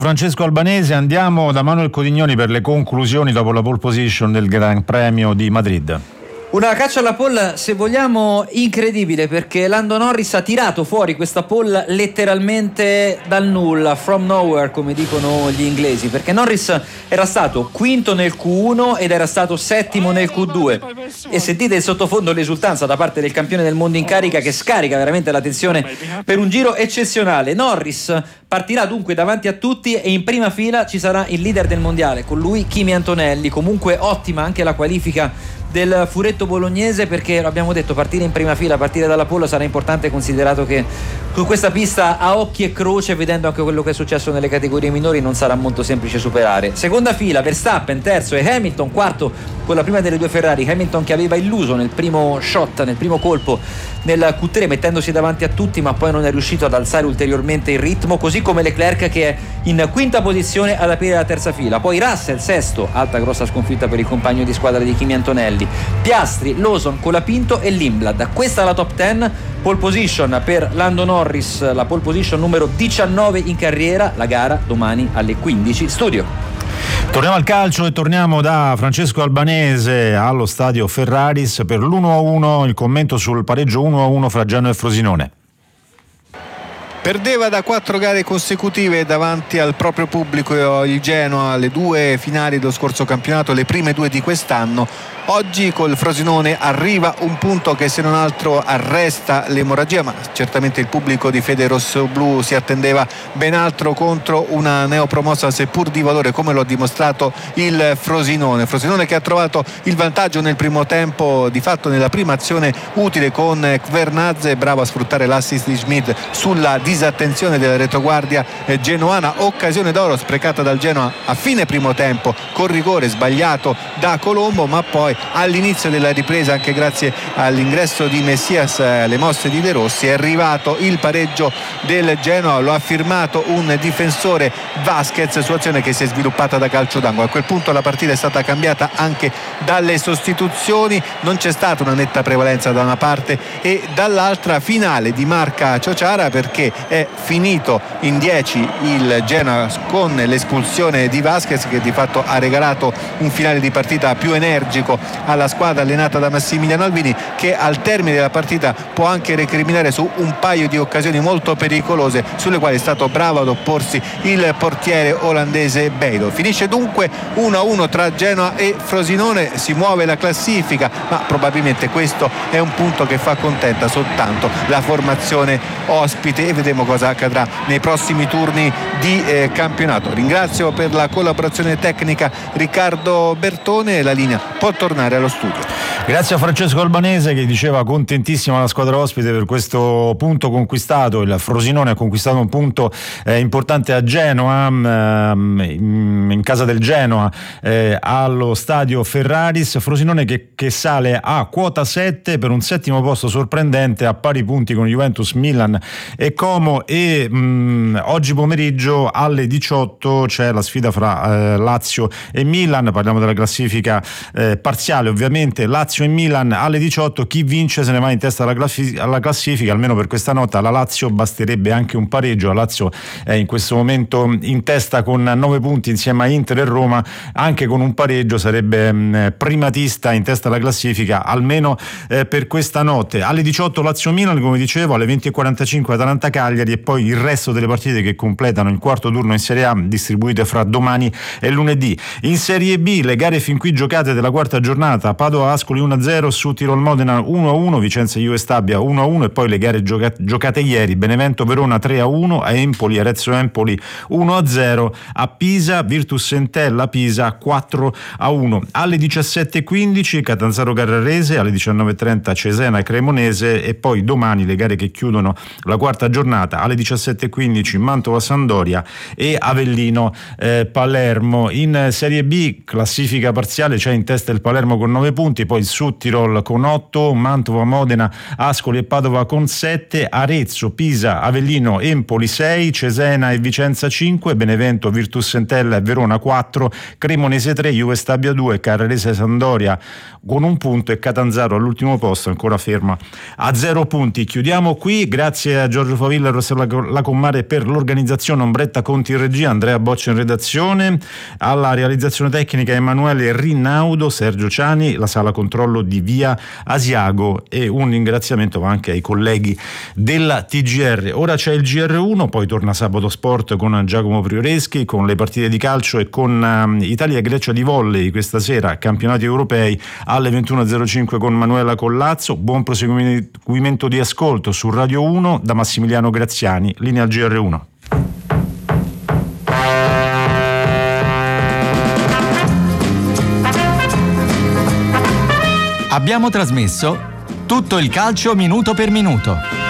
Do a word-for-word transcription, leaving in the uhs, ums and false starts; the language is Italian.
Francesco Albanese, andiamo da Manuel Codignoni per le conclusioni dopo la pole position del Gran Premio di Madrid. Una caccia alla pole, se vogliamo, incredibile, perché Lando Norris ha tirato fuori questa pole letteralmente dal nulla, from nowhere, come dicono gli inglesi, perché Norris era stato quinto nel Q uno ed era stato settimo nel Q due, e sentite il sottofondo, l'esultanza da parte del campione del mondo in carica, che scarica veramente la tensione per un giro eccezionale. Norris partirà dunque davanti a tutti e in prima fila ci sarà il leader del mondiale, con lui Kimi Antonelli. Comunque ottima anche la qualifica del furetto bolognese, perché lo abbiamo detto, partire in prima fila, partire dalla pole sarà importante, considerato che su questa pista a occhi e croce, vedendo anche quello che è successo nelle categorie minori, non sarà molto semplice superare. Seconda fila Verstappen, terzo e Hamilton quarto, con la prima delle due Ferrari. Hamilton che aveva illuso nel primo shot, nel primo colpo nel Q tre, mettendosi davanti a tutti, ma poi non è riuscito ad alzare ulteriormente il ritmo, così come Leclerc che è in quinta posizione ad aprire la terza fila. Poi Russell sesto, alta grossa sconfitta per il compagno di squadra di Kimi Antonelli, Piastri, Lawson, Colapinto e Lindblad. Questa è la top dieci, pole position per Lando Norris, la pole position numero diciannove in carriera. La gara domani alle quindici. Studio. Torniamo al calcio e torniamo da Francesco Albanese allo stadio Ferraris per l'uno a uno, il commento sul pareggio uno a uno fra Genoa e Frosinone. Perdeva da quattro gare consecutive davanti al proprio pubblico il Genoa, le due finali dello scorso campionato, le prime due di quest'anno. Oggi col Frosinone arriva un punto che se non altro arresta l'emorragia, ma certamente il pubblico di fede rossoblu si attendeva ben altro contro una neopromossa seppur di valore, come lo ha dimostrato il Frosinone. Frosinone che ha trovato il vantaggio nel primo tempo, di fatto nella prima azione utile con Kvernadze, bravo a sfruttare l'assist di Schmid sulla disattenzione della retroguardia genoana. Occasione d'oro sprecata dal Genoa a fine primo tempo con rigore sbagliato da Colombo, ma poi all'inizio della ripresa, anche grazie all'ingresso di Messias, le mosse di De Rossi, è arrivato il pareggio del Genoa. Lo ha firmato un difensore, Vasquez, su azione che si è sviluppata da calcio d'angolo. A quel punto la partita è stata cambiata anche dalle sostituzioni, non c'è stata una netta prevalenza da una parte e dall'altra. Finale di marca Ciociara, perché è finito in dieci il Genoa con l'espulsione di Vasquez, che di fatto ha regalato un finale di partita più energico alla squadra allenata da Massimiliano Alvini, che al termine della partita può anche recriminare su un paio di occasioni molto pericolose sulle quali è stato bravo ad opporsi il portiere olandese Beidou. Finisce dunque uno a uno tra Genoa e Frosinone, si muove la classifica, ma probabilmente questo è un punto che fa contenta soltanto la formazione ospite, e vedremo cosa accadrà nei prossimi turni di eh, campionato. Ringrazio per la collaborazione tecnica Riccardo Bertone, la linea può tornare allo studio. Grazie a Francesco Albanese, che diceva contentissima la squadra ospite per questo punto conquistato. Il Frosinone ha conquistato un punto eh, importante a Genoa, ehm, in, in casa del Genoa, eh, allo stadio Ferraris. Frosinone che, che sale a quota sette per un settimo posto sorprendente, a pari punti con Juventus, Milan e Como. E mh, oggi pomeriggio alle diciotto c'è la sfida fra eh, Lazio e Milan. Parliamo della classifica eh, parziale, ovviamente. Lazio e Milan alle diciotto, chi vince se ne va in testa alla, classi- alla classifica, almeno per questa nota. Alla Lazio basterebbe anche un pareggio. La Lazio è in questo momento in testa con nove punti insieme a Inter e Roma, anche con un pareggio sarebbe mh, primatista in testa alla classifica, almeno eh, per questa notte. Alle diciotto Lazio-Milan, come dicevo, alle venti e quarantacinque Atalanta-Cagliari, e poi il resto delle partite che completano il quarto turno in Serie A, distribuite fra domani e lunedì. In Serie B le gare fin qui giocate della quarta giornata: Padova-Ascoli uno a zero, su Tirol-Modena uno a uno, Vicenza-Juve Stabia uno a uno, e poi le gare gioca- giocate ieri: Benevento-Verona tre a uno, a Empoli, Arezzo-Empoli uno a zero, a Pisa Virtus Entella Pisa quattro a uno. Alle diciassette e quindici Catanzaro-Carrarese, alle diciannove e trenta Cesena-Cremonese, e poi domani le gare che chiudono la quarta giornata: alle diciassette e quindici Mantova-Sandoria e Avellino-Palermo. In Serie B classifica parziale c'è in testa il Palermo con nove punti, poi il Südtirol con otto, Mantova, Modena, Ascoli e Padova con sette, Arezzo, Pisa, Avellino, Empoli sei, Cesena e Vicenza cinque, Benevento, Virtus Entella e Verona quattro, Cremonese tre, Juve Stabia due, Carrarese Sandoria con un punto e Catanzaro all'ultimo posto ancora ferma a zero punti. Chiudiamo qui, grazie a Giorgio Favilla e Rossella Lacommare per l'organizzazione, Ombretta Conti in regia, Andrea Boccia in redazione, alla realizzazione tecnica Emanuele Rinaudo, Sergio Ciani, la sala controllo di Via Asiago, e un ringraziamento va anche ai colleghi della T G R. Ora c'è il G R uno, poi torna Sabato Sport con Giacomo Prioreschi, con le partite di calcio e con um, Italia e Grecia di volley questa sera, campionati europei alle ventuno e zero cinque con Manuela Collazzo. Buon proseguimento di ascolto su Radio uno da Massimiliano Graziani, linea al G R uno. Abbiamo trasmesso tutto il calcio minuto per minuto.